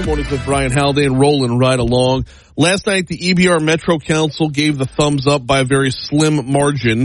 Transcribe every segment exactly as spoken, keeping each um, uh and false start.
Mornings with Brian Haldane, rolling right along. Last night, the E B R Metro Council gave the thumbs up by a very slim margin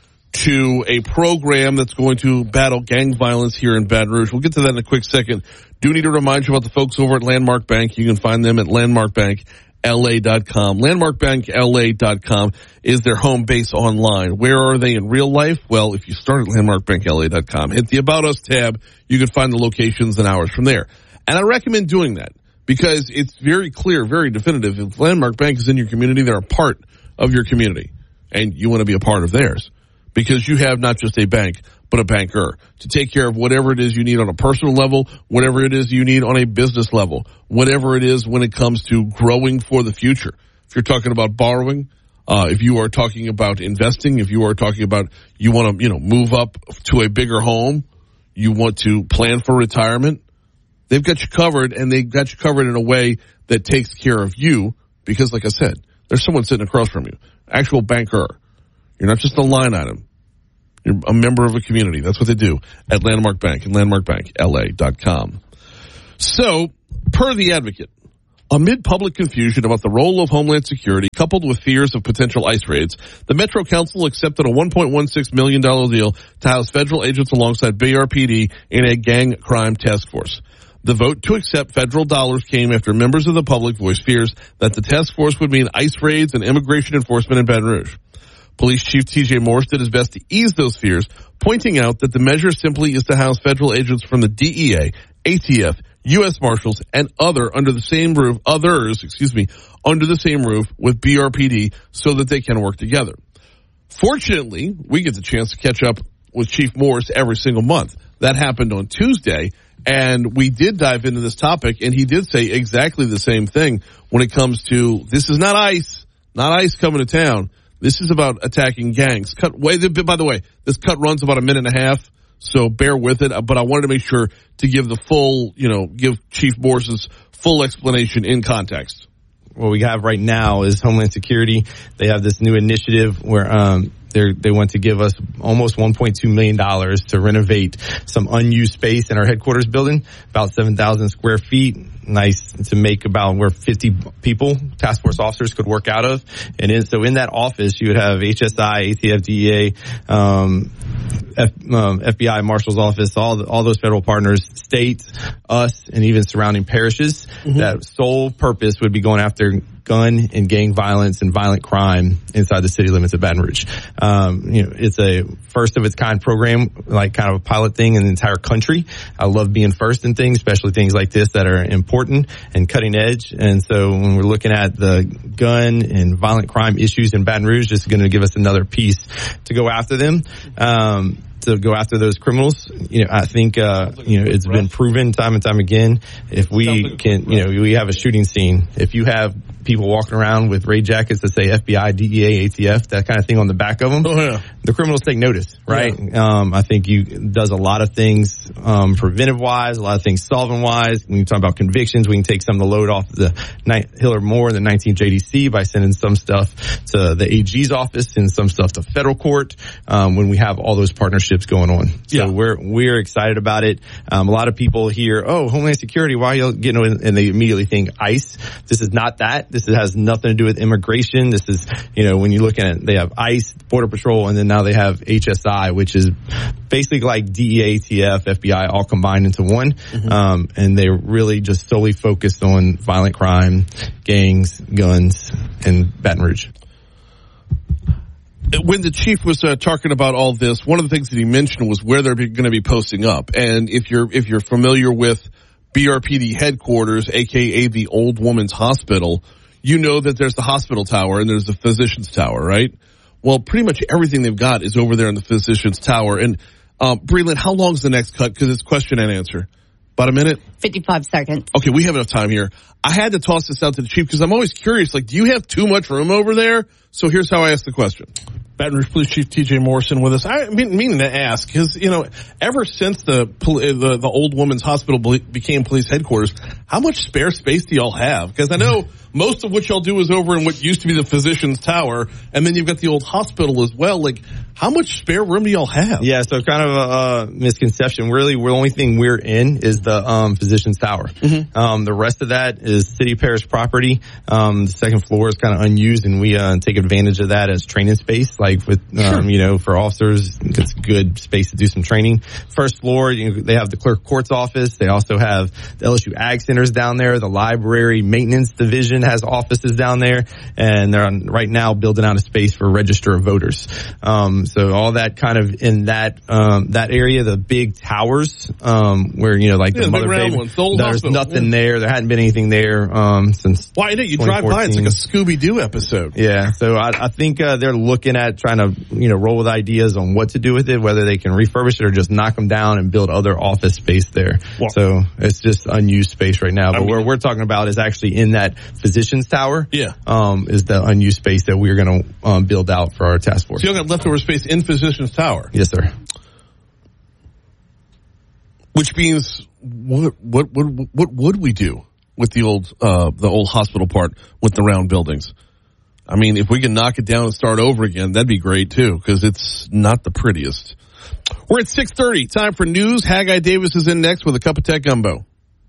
to a program that's going to battle gang violence here in Baton Rouge. We'll get to that in a quick second. Do need to remind you about the folks over at Landmark Bank. You can find them at landmark bank L A dot com. landmark bank L A dot com is their home base online. Where are they in real life? Well, if you start at landmark bank L A dot com, hit the About Us tab, you can find the locations and hours from there. And I recommend doing that because it's very clear, very definitive. If Landmark Bank is in your community, they're a part of your community, and you want to be a part of theirs because you have not just a bank, but a banker to take care of whatever it is you need on a personal level, whatever it is you need on a business level, whatever it is when it comes to growing for the future. If you're talking about borrowing, uh, if you are talking about investing, if you are talking about you want to, you know, move up to a bigger home, you want to plan for retirement, they've got you covered, and they've got you covered in a way that takes care of you because, like I said, there's someone sitting across from you, actual banker. You're not just a line item. You're a member of a community. That's what they do at Landmark Bank and landmark bank L A dot com. So, per the Advocate, amid public confusion about the role of Homeland Security coupled with fears of potential ICE raids, the Metro Council accepted a one point one six million dollars deal to house federal agents alongside B R P D in a gang crime task force. The vote to accept federal dollars came after members of the public voiced fears that the task force would mean ICE raids and immigration enforcement in Baton Rouge. Police Chief T J Morse did his best to ease those fears, pointing out that the measure simply is to house federal agents from the D E A, A T F, U S Marshals, and other under the same roof, others, excuse me, under the same roof with B R P D so that they can work together. Fortunately, we get the chance to catch up with Chief Morse every single month. That happened on Tuesday. And we did dive into this topic, and he did say exactly the same thing when it comes to this is not ICE, not ICE coming to town. This is about attacking gangs. Cut. By the way, this cut runs about a minute and a half, so bear with it. But I wanted to make sure to give the full, you know, give Chief Morse's full explanation in context. What we have right now is Homeland Security. They have this new initiative where um, they they want to give us almost one point two million dollars to renovate some unused space in our headquarters building, about seven thousand square feet. Nice to make about where fifty people, task force officers, could work out of. And in, so in that office, you would have H S I, A T F, D E A, um, F, um, F B I, Marshal's Office, all the, all those federal partners, states, us, and even surrounding parishes. Mm-hmm. That sole purpose would be going after gun and gang violence and violent crime inside the city limits of Baton Rouge. Um, you know, it's a first of its kind program, like kind of a pilot thing in the entire country. I love being first in things, especially things like this that are important and cutting edge. And so when we're looking at the gun and violent crime issues in Baton Rouge, this is going to give us another piece to go after them. Um, to go after those criminals. You know, I think, uh, you know, it's been proven time and time again. If we can, you know, we have a shooting scene. If you have people walking around with raid jackets that say F B I, D E A, A T F, that kind of thing on the back of them, oh, yeah. the criminals take notice, right? Yeah. Um, I think you does a lot of things, um, preventive wise, a lot of things solving wise. When you talk about convictions, we can take some of the load off the Hiller Moore, the nineteenth J D C by sending some stuff to the A G's office and some stuff to federal court, um, when we have all those partnerships going on. So yeah. we're, we're excited about it. Um, a lot of people hear, oh, Homeland Security, why are you getting, and they immediately think ICE. This is not that. This has nothing to do with immigration. This is, you know, when you look at it, they have ICE, Border Patrol, and then now they have H S I, which is basically like D E A, A T F, F B I, all combined into one. Mm-hmm. Um, and they're really just solely focused on violent crime, gangs, guns, and Baton Rouge. When the chief was uh, talking about all this, one of the things that he mentioned was where they're going to be posting up. And if you're if you're familiar with B R P D headquarters, a k a the Old Woman's Hospital, you know that there's the hospital tower and there's the physician's tower, right? Well, pretty much everything they've got is over there in the physician's tower. And um, Breland, how long is the next cut? Because it's question and answer. About a minute? fifty-five seconds. Okay, we have enough time here. I had to toss this out to the chief because I'm always curious, like, do you have too much room over there? So here's how I ask the question. Baton Rouge Police Chief T J Morrison with us. I mean, meaning to ask, because, you know, ever since the, the the Old Woman's Hospital became police headquarters, how much spare space do y'all have? Because I know most of what y'all do is over in what used to be the physician's tower, and then you've got the old hospital as well. Like, How much spare room do y'all have? Yeah, so kind of a uh, misconception. Really, the only thing we're in is the um, physician's tower. Mm-hmm. Um, the rest of that is city parish property. Um, the second floor is kind of unused, and we uh, take advantage of that as training space, like with, um, sure. you know, for officers. It's good space to do some training. First floor, you know, they have the clerk court's office. They also have the L S U Ag Centers down there. The library maintenance division has offices down there, and they're on, right now building out a space for register of voters. Um, so all that kind of in that um, that area, the big towers, um, where you know, like yeah, the mother baby, ones, the there's hospital. nothing yeah. there. There hadn't been anything there um, since. Why didn't you drive by? It's like a Scooby-Doo episode. Yeah, so I, I think uh, they're looking at trying to you know roll with ideas on what to do with it, whether they can refurbish it or just knock them down and build other office space there. Well, so it's just unused space right now. But I mean, what we're talking about is actually in that physician's tower. Yeah, um, is the unused space that we're going to um, build out for our task force. So you got leftover space in physician's tower. Yes, sir. Which means what what what what would we do with the old uh the old hospital part with the round buildings? I mean, if we can knock it down and start over again, that'd be great too, because it's not the prettiest. We're at six thirty. Time for news. Haggai Davis is in next with a cup of tech gumbo.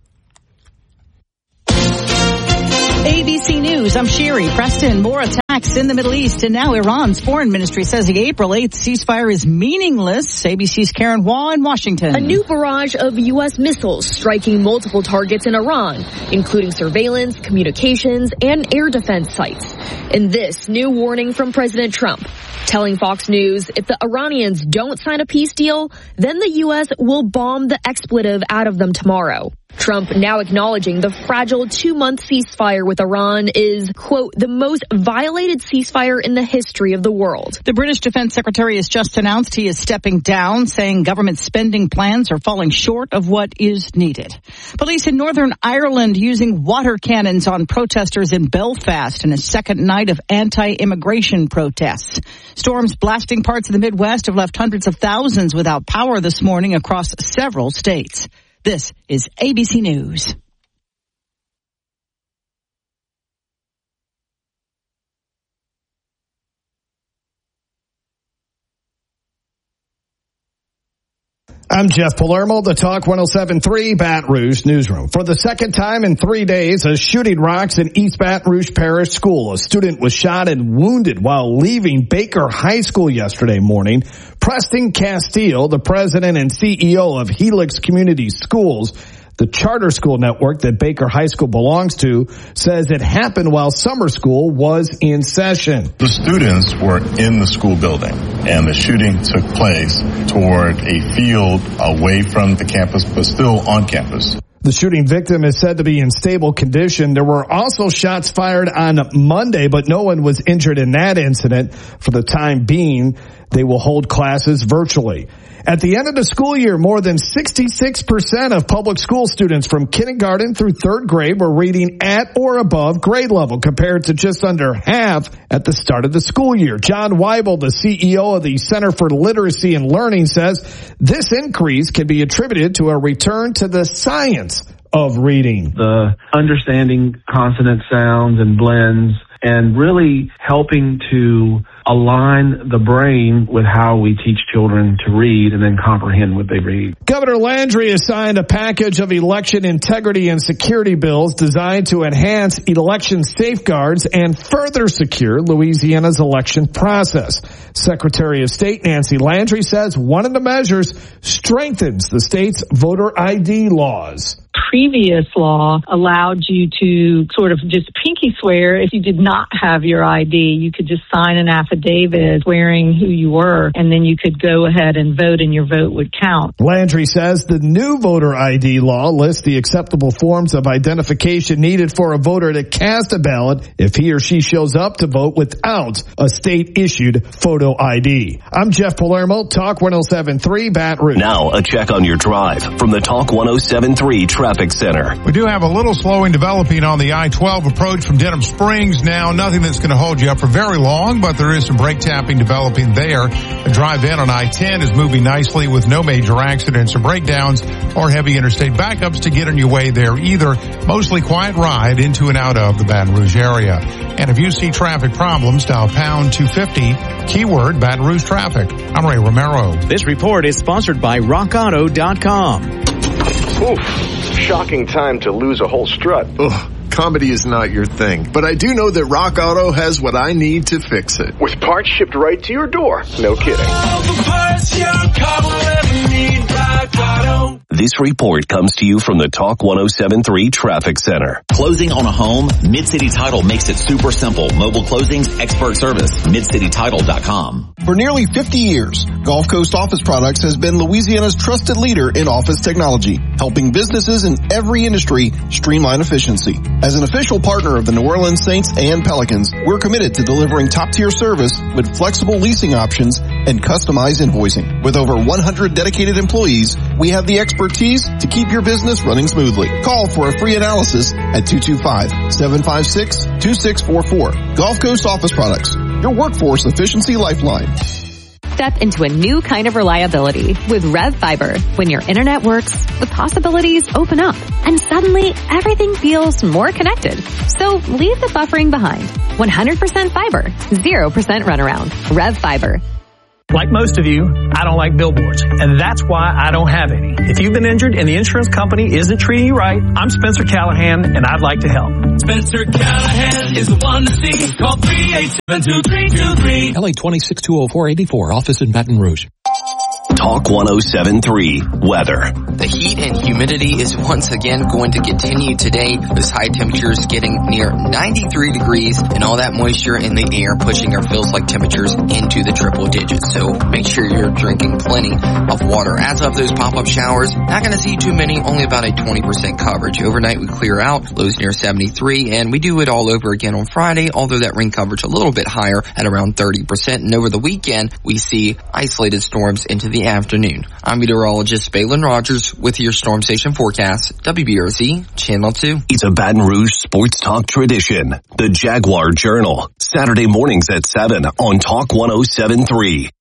A B C News, I'm Sherry. Preston, more attacks in the Middle East, and now Iran's foreign ministry says the April eighth ceasefire is meaningless. A B C's Karen Waugh in Washington. A new barrage of U S missiles striking multiple targets in Iran, including surveillance, communications, and air defense sites. And this new warning from President Trump, telling Fox News if the Iranians don't sign a peace deal, then the U S will bomb the expletive out of them tomorrow. Trump now acknowledging the fragile two-month ceasefire with Iran is, quote, the most violated ceasefire in the history of the world. The British Defense Secretary has just announced he is stepping down, saying government spending plans are falling short of what is needed. Police in Northern Ireland using water cannons on protesters in Belfast in a second night of anti-immigration protests. Storms blasting parts of the Midwest have left hundreds of thousands without power this morning across several states. This is A B C News. I'm Jeff Palermo, the Talk one oh seven point three Baton Rouge newsroom. For the second time in three days, a shooting rocks in East Baton Rouge Parish School. A student was shot and wounded while leaving Baker High School yesterday morning. Preston Castile, the president and C E O of Helix Community Schools, the charter school network that Baker High School belongs to, says it happened while summer school was in session. The students were in the school building, and the shooting took place toward a field away from the campus, but still on campus. The shooting victim is said to be in stable condition. There were also shots fired on Monday, but no one was injured in that incident. For the time being, they will hold classes virtually. At the end of the school year, more than sixty-six percent of public school students from kindergarten through third grade were reading at or above grade level, compared to just under half at the start of the school year. John Weibel, the C E O of the Center for Literacy and Learning, says this increase can be attributed to a return to the science of reading. The understanding consonant sounds and blends, and really helping to align the brain with how we teach children to read and then comprehend what they read. Governor Landry has signed a package of election integrity and security bills designed to enhance election safeguards and further secure Louisiana's election process. Secretary of State Nancy Landry says one of the measures strengthens the state's voter I D laws. Previous law allowed you to sort of just pinky swear if you did not have your I D. You could just sign an affidavit swearing who you were, and then you could go ahead and vote, and your vote would count. Landry says the new voter I D law lists the acceptable forms of identification needed for a voter to cast a ballot if he or she shows up to vote without a state-issued photo I D. I'm Jeff Palermo, Talk one oh seven point three Baton Rouge. Now a check on your drive from the Talk one oh seven point three traffic Traffic Center. We do have a little slowing developing on the I twelve approach from Denham Springs now. Nothing that's going to hold you up for very long, but there is some brake tapping developing there. The drive in on I ten is moving nicely with no major accidents or breakdowns or heavy interstate backups to get on your way there either. Mostly quiet ride into and out of the Baton Rouge area. And if you see traffic problems, dial pound two fifty, keyword Baton Rouge traffic. I'm Ray Romero. This report is sponsored by rock auto dot com. Oof, shocking time to lose a whole strut. Ugh. Comedy is not your thing, but I do know that Rock Auto has what I need to fix it. With parts shipped right to your door. No kidding. All the parts your car will ever need, Rock Auto. This report comes to you from the Talk one oh seven point three Traffic Center. Closing on a home? Mid-City Title makes it super simple. Mobile closings, expert service. mid city title dot com. For nearly fifty years, Gulf Coast Office Products has been Louisiana's trusted leader in office technology, helping businesses in every industry streamline efficiency. As an official partner of the New Orleans Saints and Pelicans, we're committed to delivering top-tier service with flexible leasing options and customized invoicing. With over one hundred dedicated employees, we have the expertise to keep your business running smoothly. Call for a free analysis at two two five, seven five six, two six four four. Gulf Coast Office Products, your workforce efficiency lifeline. Step into a new kind of reliability with Rev Fiber. When your internet works, the possibilities open up, and suddenly everything feels more connected. So leave the buffering behind. one hundred percent fiber, zero percent runaround. Rev Fiber. Like most of you, I don't like billboards, and that's why I don't have any. If you've been injured and the insurance company isn't treating you right, I'm Spencer Callahan, and I'd like to help. Spencer Callahan is the one to see. Call three eight seven, two three two three. L A twenty-six two oh four eighty-four, office in Baton Rouge. Talk one oh seven point three Weather. The heat and humidity is once again going to continue today. Those high temperatures getting near ninety-three degrees and all that moisture in the air pushing our feels like temperatures into the triple digits. So make sure you're drinking plenty of water. As of those pop-up showers, not going to see too many, only about a twenty percent coverage. Overnight we clear out, lows near seventy-three, and we do it all over again on Friday, although that rain coverage a little bit higher at around thirty percent. And over the weekend, we see isolated storms into the afternoon. I'm meteorologist Balin Rogers with your Storm Station forecast, W B R Z Channel two. It's a Baton Rouge sports talk tradition. The Jaguar Journal, Saturday mornings at seven on Talk one oh seven point three.